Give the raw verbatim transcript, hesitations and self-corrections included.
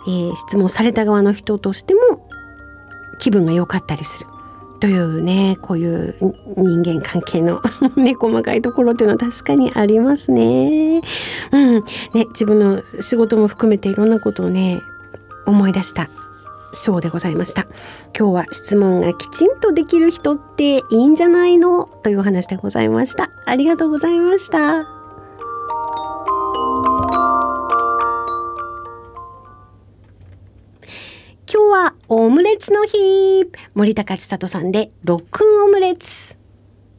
えー、質問された側の人としても気分が良かったりするというね、こういう人間関係のね、細かいところというのは確かにありますね。うん、ね、自分の仕事も含めていろんなことをね思い出した章でございました。今日は質問がきちんとできる人っていいんじゃないのというお話でございました。ありがとうございました。今日はオムレツの日。森高千里さんでロックンオムレツ。